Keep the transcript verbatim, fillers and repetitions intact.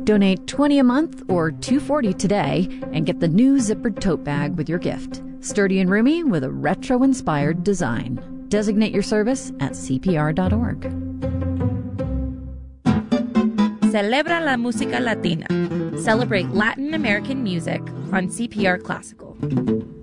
Donate twenty dollars a month or two dollars and forty cents today and get the new zippered tote bag with your gift. Sturdy and roomy with a retro-inspired design. Designate your service at C P R dot org. Celebra la música latina. Celebrate Latin American music on C P R Classical.